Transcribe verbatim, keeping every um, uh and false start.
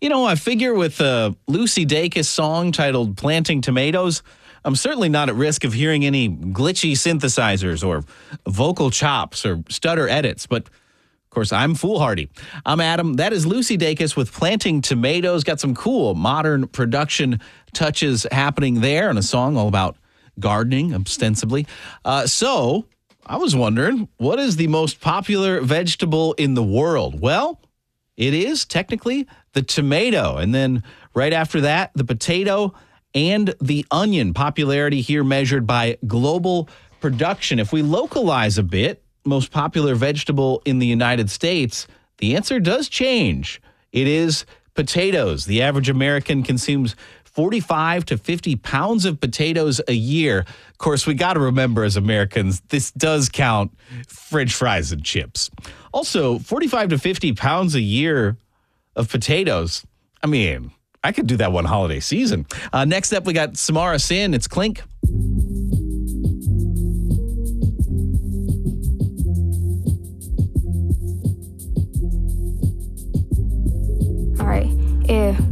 You know, I figure with a Lucy Dacus song titled Planting Tomatoes, I'm certainly not at risk of hearing any glitchy synthesizers or vocal chops or stutter edits, but of course, I'm foolhardy. I'm Adam. That is Lucy Dacus with Planting Tomatoes. Got some cool modern production touches happening there, and a song all about gardening, ostensibly. Uh, so I was wondering, what is the most popular vegetable in the world? Well, it is technically the tomato. And then right after that, the potato and the onion. Popularity here measured by global production. If we localize a bit, most popular vegetable in the United States, the answer does change. It is potatoes. The average American consumes forty-five to fifty pounds of potatoes a year. Of course, we got to remember as Americans, this does count French fries and chips. Also, forty-five to fifty pounds a year of potatoes. I mean, I could do that one holiday season. Uh, next up, we got Samara Sin. It's Clink.